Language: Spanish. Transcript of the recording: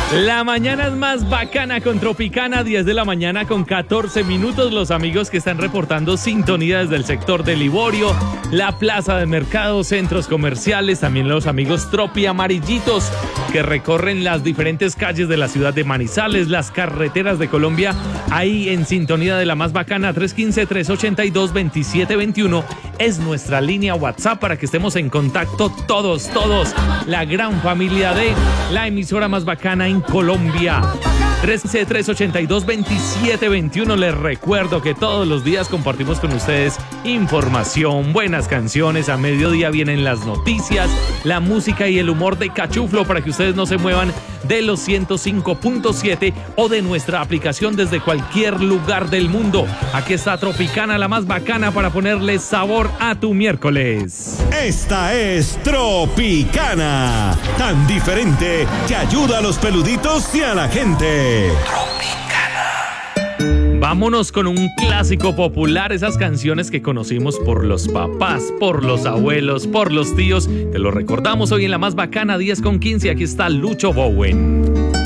La mañana es más bacana con Tropicana, 10 de la mañana con 14 minutos. Los amigos que están reportando sintonía desde el sector de Liborio, la plaza de mercado, centros comerciales, también los amigos Tropi Amarillitos que recorren las diferentes calles de la ciudad de Manizales, las carreteras de Colombia, ahí en sintonía de la más bacana. 315-382-2721 es nuestra línea WhatsApp para que estemos en contacto todos, la gran familia de la emisora más bacana en Colombia. 315-382-2721. Les recuerdo que todos los días compartimos con ustedes información, buenas canciones. A mediodía vienen las noticias, la música y el humor de Cachuflo para que ustedes no se muevan de los 105.7 o de nuestra aplicación desde cualquier lugar del mundo. Aquí está Tropicana, la más bacana, para ponerle sabor a tu miércoles. Esta es Tropicana, tan diferente que ayuda a los peluditos y a la gente. Vámonos con un clásico popular, esas canciones que conocimos por los papás, por los abuelos, por los tíos. Te lo recordamos hoy en la más bacana, 10:15. Aquí está Lucho Bowen.